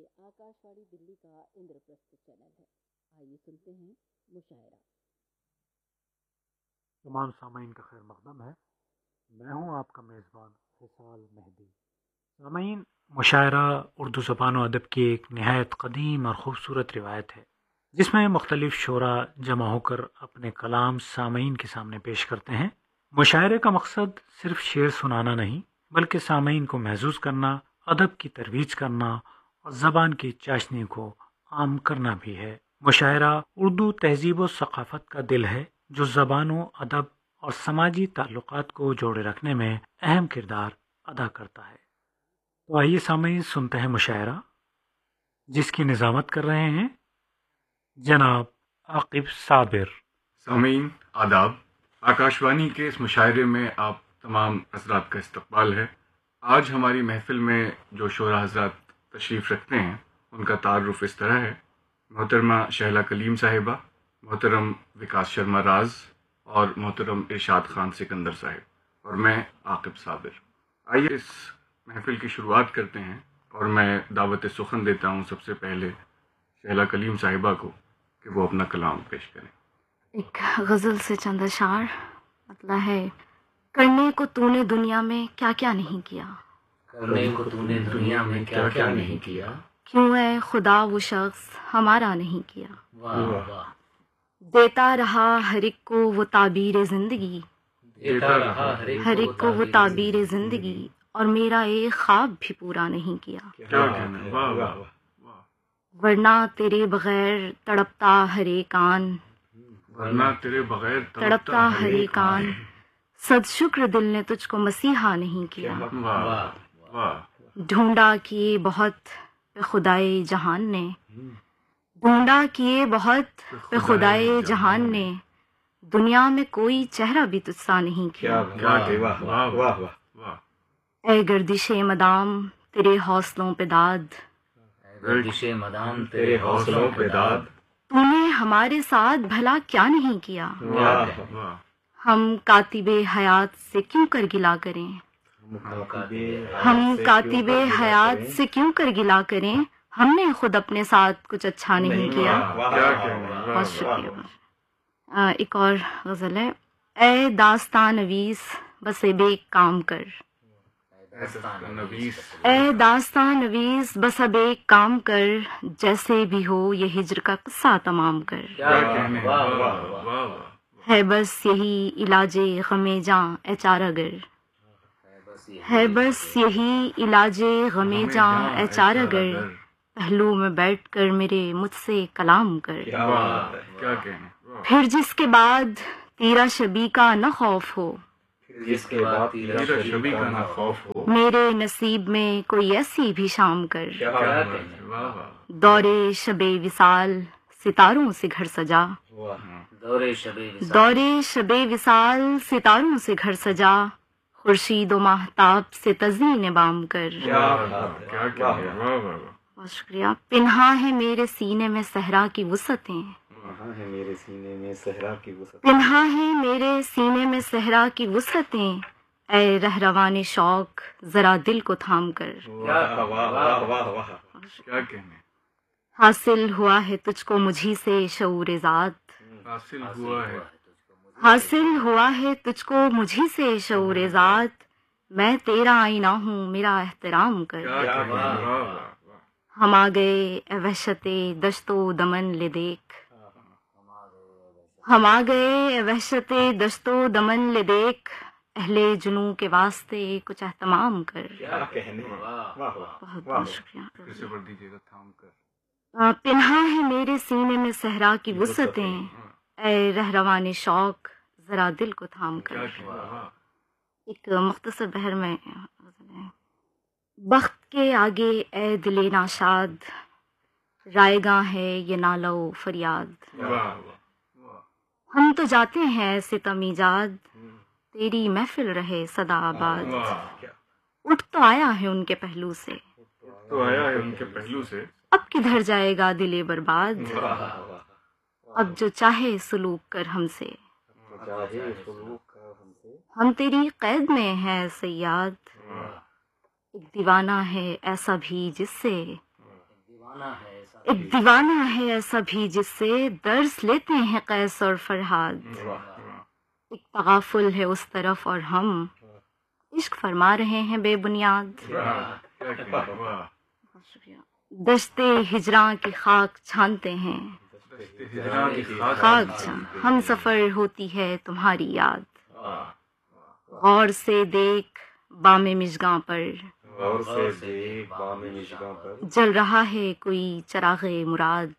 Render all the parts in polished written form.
آکاش وانی دلی کا اندرپرستھ چینل ہے۔ آئیے سنتے ہیں مشاعرہ۔ تمام سامعین کا خیر مقدم ہے۔ میں ہوں آپ کا میزبان فیصل مہدی۔ سامعین، مشاعرہ اردو زبان و ادب کی ایک نہایت قدیم اور خوبصورت روایت ہے جس میں مختلف شعراء جمع ہو کر اپنے کلام سامعین کے سامنے پیش کرتے ہیں۔ مشاعرے کا مقصد صرف شعر سنانا نہیں بلکہ سامعین کو محظوظ کرنا، ادب کی ترویج کرنا اور زبان کی چاشنی کو عام کرنا بھی ہے۔ مشاعرہ اردو تہذیب و ثقافت کا دل ہے جو زبان و ادب اور سماجی تعلقات کو جوڑے رکھنے میں اہم کردار ادا کرتا ہے۔ تو آئیے سامعین سنتے ہیں مشاعرہ جس کی نظامت کر رہے ہیں جناب عاقب صابر۔ سامعین آداب، آکاشوانی کے اس مشاعرے میں آپ تمام حضرات کا استقبال ہے۔ آج ہماری محفل میں جو شعراء حضرات تشریف رکھتے ہیں ان کا تعارف اس طرح ہے: محترمہ شہلا کلیم صاحبہ، محترم وکاس شرما راز اور محترم ارشاد خان سکندر صاحب، اور میں عاقب صابر۔ آئیے اس محفل کی شروعات کرتے ہیں، اور میں دعوت سخن دیتا ہوں سب سے پہلے شہلا کلیم صاحبہ کو کہ وہ اپنا کلام پیش کریں۔ ایک غزل سے چند اشعار، مطلب ہے: کرنے کو تو نے دنیا میں کیا کیا نہیں کیا، کرنے کو تو نے دنیا میں کیا کیا نہیں کیا، کیوں اے خدا وہ شخص ہمارا نہیں کیا، واہ واہ، دیتا رہا ہر ایک کو وہ تعبیر زندگی، دیتا رہا ہر ایک کو وہ تعبیر زندگی، اور میرا ایک خواب بھی پورا نہیں کیا، کیا کہنا ہے، واہ واہ واہ، ورنہ تیرے بغیر تڑپتا ہر ایک آن، ورنہ تیرے بغیر تڑپتا ہر ایک آن، صد شکر دل نے تجھ کو مسیحا نہیں کیا، واہ واہ، ڈھونڈا کیے بہت پہ خدائے جہان نے، ڈھونڈا کیے بہت پہ خدائے جہان نے، دنیا میں کوئی چہرہ بھی تجھ سا نہیں کیا، واہ واہ واہ واہ، اے گردش مدام تیرے حوصلوں پہ داد، گردش مدام تیرے حوصلوں پہ داد، تو نے ہمارے ساتھ بھلا کیا نہیں کیا، واہ واہ، ہم کاتب حیات سے کیوں کر گلا کریں، ہم کاتب حیات سے کیوں کر گلا کریں، ہم نے خود اپنے ساتھ کچھ اچھا نہیں کیا۔ کیا کہنا ہے، بہت شکریہ۔ ایک اور غزل ہے: اے داستان نویس بس اب ایک کام کر، نویس، اے داستان نویس بس اب ایک کام کر، جیسے بھی ہو یہ ہجر کا قصہ تمام کر، کیا کہنا ہے، واہ واہ واہ، ہے بس یہی علاج غم جاں اے چارہ گر، ہے بس یہی علاج غم جاں اے چارہ گر، پہلو میں بیٹھ کر میرے مجھ سے کلام کر، واہ، کیا کہنا ہے، پھر جس کے بعد تیرا شبی کا نہ خوف ہو، جس کے بعد تیرا تیرا شبی کا نہ خوف ہو، میرے نصیب میں کوئی ایسی بھی شام کر، کیا بات ہے، واہ واہ، دورے شب وصال ستاروں سے گھر سجا، دورے شب وصال، دورے شب وصال ستاروں سے گھر سجا، خورشید و ماہتاب سے تزئین بام کر، کیا کہنا ہے، واہ واہ واہ، بہت شکریہ۔ پنہا ہے میرے سینے میں صحرا کی وسعتیں، کہاں ہے میرے سینے میں صحرا کی وسعت، پنہا ہے میرے سینے میں صحرا کی وسعتیں، اے رہروان شوق ذرا دل کو تھام کر، واہ واہ واہ واہ واہ، کیا کہنا ہے، حاصل ہوا ہے تجھ کو مجھی سے شعور ذات، حاصل ہوا ہے، حاصل ہوا ہے تجھ کو مجھی سے شعور ذات، میں تیرا آئینہ ہوں میرا احترام کر، کیا کہنا ہے، واہ واہ واہ، ہم آ گئے اے وحشت دشت و دمن لے دیکھ، ہم آ گئے اے وحشت دشت و دمن لے دیکھ، اہل جنوں کے واسطے کچھ اہتمام کر، کیا کہنے ہیں، واہ واہ، بہت بہت شکریہ۔ پھر سے پڑھ دیجیے گا تھام کر، پنہا ہے میرے سینے میں صحرا کی وسعتیں، اے رہروان شوق ذرا دل کو تھام کر۔ کیا کہنا ہے، واہ، ایک مختصر بحر میں غزل ہے: بخت کے آگے اے دل ناشاد، رائے گاں ہے یہ نالہ و فریاد، واہ واہ واہ، ہم تو جاتے ہیں ستم ایجاد، تیری محفل رہے صدا آباد، واہ، اٹھ تو آیا ہے ان کے پہلو سے، تو آیا ہے ان کے پہلو سے، اب کدھر جائے گا دل برباد، اب جو چاہے سلوک کر ہم سے، چاہے سلوک کا ہم سے، ہم تیری قید میں ہیں صیاد، ایک دیوانہ ہے ایسا بھی جس سے ایک دیوانہ ہے ایسا بھی جس سے درس لیتے ہیں قیس اور فرہاد. ایک تغافل ہے اس طرف اور ہم عشق فرما رہے ہیں بے بنیاد. دشت ہجراں کی خاک چھانتے ہیں، خاک چھان ہم سفر ہوتی ہے تمہاری یاد. غور سے دیکھ بام مژگاں پر، غور سے دیکھ بام مژگاں پر جل رہا ہے کوئی چراغ مراد.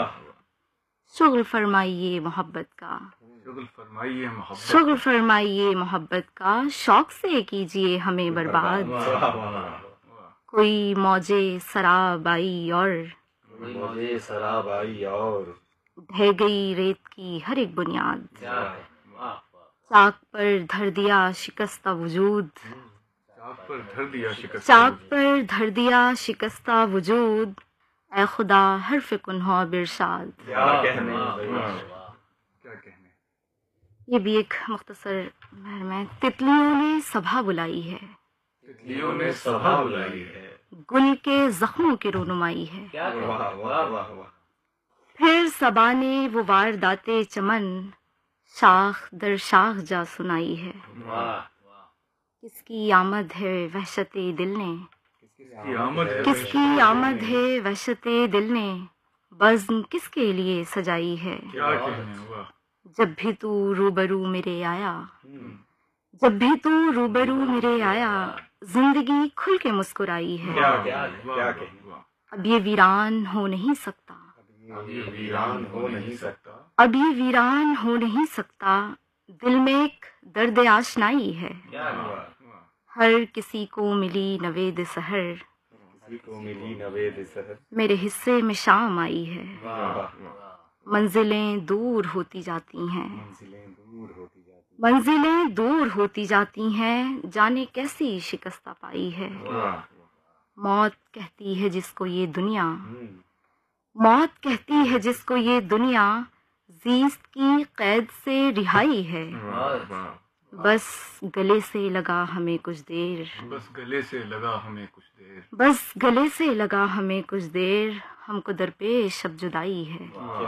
شغل فرمائیے محبت کا، شغل فرمائیے محبت شغل فرمائیے محبت کا، شوق سے کیجیے ہمیں برباد. کوئی موجے سراب آئی اور مجھے سراب آئی اور ڈھہ گئی ریت کی ہر ایک بنیاد. چاک پر دھر دیا شکستہ وجود، چاک پر دھر دیا شکست چاک پر دھر دیا شکستہ وجود. اے خدا حرف کنہو برشاد. کیا کہنے کیا کہنے. یہ بھی ایک مختصر بحر میں. تتلیوں نے سبھا بلائی ہے، تتلیوں نے سبھا بلائی ہے، گل کے زخموں کی رونمائی ہے. واہ واہ واہ واہ. پھر صبا نے وہ واردات چمن شاخ در شاخ جا سنائی ہے. کس کی آمد ہے وحشت دل نے، کی آمد ہے کس کی آمد ہے وحشت دل نے، بزم کس کے لیے سجائی ہے. کیا کہنے. واہ. جب بھی تو روبرو میرے آیا، جب بھی تو روبرو میرے آیا، زندگی کھل کے مسکرائی ہے. کیا کہنے کیا کہنے. اب یہ ویران ہو نہیں سکتا، اب یہ ویران ہو نہیں سکتا، اب یہ ویران ہو نہیں سکتا. دل میں ایک درد آشنائی ہے، ہر کسی کو ملی نوید سحر، کسی کو ملی نوید سحر. میرے حصے میں شام آئی ہے. منزلیں دور ہوتی جاتی ہیں، منزلیں دور ہوتی جاتی. منزلیں دور ہوتی جاتی ہیں، جانے کیسی شکستہ پائی ہے. موت کہتی ہے جس کو یہ دنیا، موت کہتی ہے جس کو یہ دنیا، زیست کی قید سے رہائی ہے. بس گلے سے لگا ہمیں کچھ دیر، بس گلے سے لگا ہمیں کچھ دیر. بس گلے سے لگا ہمیں کچھ دیر، ہم کو درپیش اب جدائی ہے.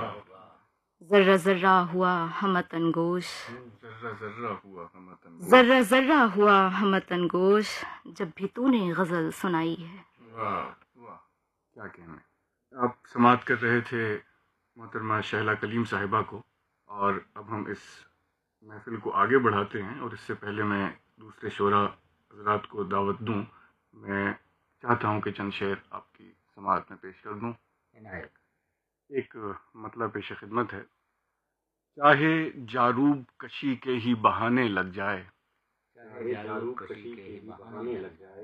ذرہ ذرہ ہوا ہمت انگوش، ذرہ ذرہ ہوا ہم تن. ذرہ ذرہ ہوا ہمت انگوش، جب بھی تو نے غزل سنائی ہے. واہ واہ. کیا کہنے. آپ سماعت کر رہے تھے محترمہ شہلا کلیم صاحبہ کو، اور اب ہم اس محفل کو آگے بڑھاتے ہیں. اور اس سے پہلے میں دوسرے شعراء حضرات کو دعوت دوں، میں چاہتا ہوں کہ چند شعر آپ کی سماعت میں پیش کر دوں. ایک مطلب پیش خدمت ہے. چاہے جاروب کشی کے ہی بہانے لگ جائے، چاہے جاروب کشی کے بہانے لگ جائے،